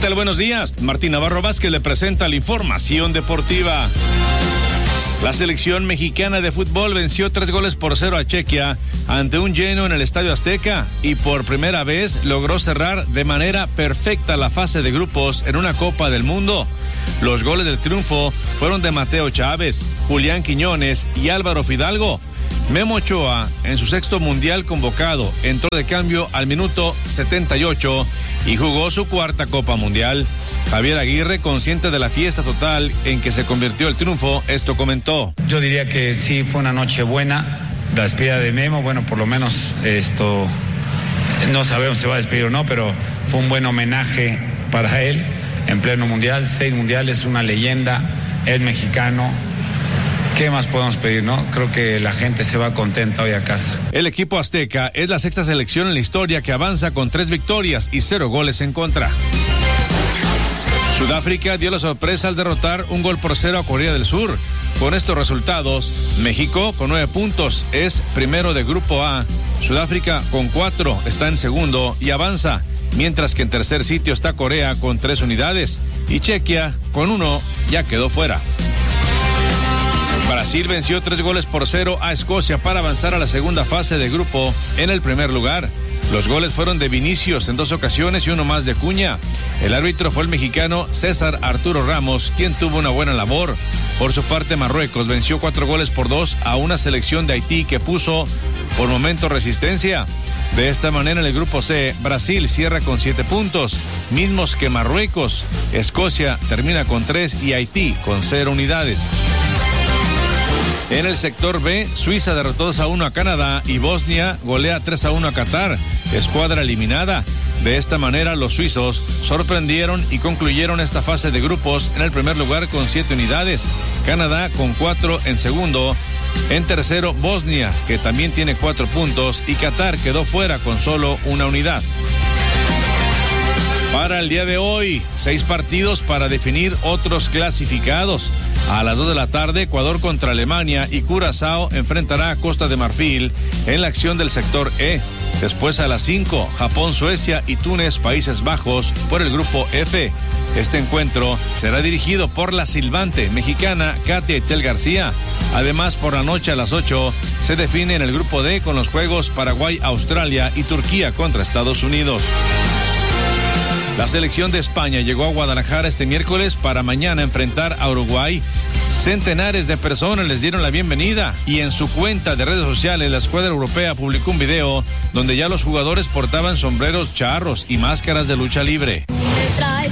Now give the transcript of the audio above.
tal? Buenos días. Martín Navarro Vázquez le presenta la información deportiva. La selección mexicana de fútbol venció 3-0 a Chequia ante un lleno en el Estadio Azteca y por primera vez logró cerrar de manera perfecta la fase de grupos en una Copa del Mundo. Los goles del triunfo fueron de Mateo Chávez, Julián Quiñones y Álvaro Fidalgo. Memo Ochoa, en su sexto mundial convocado, entró de cambio al minuto 78 y jugó su cuarta Copa Mundial. Javier Aguirre, consciente de la fiesta total en que se convirtió el triunfo, esto comentó. Yo diría que sí, fue una noche buena. La despedida de Memo, bueno, por lo menos no sabemos si va a despedir o no, pero fue un buen homenaje para él en pleno mundial, 6 mundiales, una leyenda, es mexicano. ¿Qué más podemos pedir, no? Creo que la gente se va contenta hoy a casa. El equipo azteca es la sexta selección en la historia que avanza con 3 victorias y 0 goles en contra. Sudáfrica dio la sorpresa al derrotar 1-0 a Corea del Sur. Con estos resultados, México con 9 puntos es primero de Grupo A. Sudáfrica con 4 está en segundo y avanza, mientras que en tercer sitio está Corea con 3 unidades y Chequia con 1 ya quedó fuera. Brasil venció 3-0 a Escocia para avanzar a la segunda fase de grupo en el primer lugar. Los goles fueron de Vinicius en 2 ocasiones y uno más de Acuña. El árbitro fue el mexicano César Arturo Ramos, quien tuvo una buena labor. Por su parte, Marruecos venció 4-2 a una selección de Haití que puso por momentos resistencia. De esta manera, en el grupo C, Brasil cierra con 7 puntos, mismos que Marruecos. Escocia termina con 3 y Haití con 0 unidades. En el sector B, Suiza derrotó 2-1 a Canadá y Bosnia golea 3-1 a Qatar, escuadra eliminada. De esta manera, los suizos sorprendieron y concluyeron esta fase de grupos en el primer lugar con 7 unidades, Canadá con 4 en segundo, en tercero Bosnia, que también tiene 4 puntos, y Qatar quedó fuera con solo 1 unidad. Para el día de hoy, 6 partidos para definir otros clasificados. A las 2 de la tarde, Ecuador contra Alemania y Curazao enfrentará a Costa de Marfil en la acción del sector E. Después a las 5, Japón, Suecia y Túnez, Países Bajos por el grupo F. Este encuentro será dirigido por la silbante mexicana Katia Itzel García. Además, por la noche a las 8 se define en el grupo D con los juegos Paraguay, Australia y Turquía contra Estados Unidos. La selección de España llegó a Guadalajara este miércoles para mañana enfrentar a Uruguay. Centenares de personas les dieron la bienvenida y en su cuenta de redes sociales la escuadra europea publicó un video donde ya los jugadores portaban sombreros charros y máscaras de lucha libre.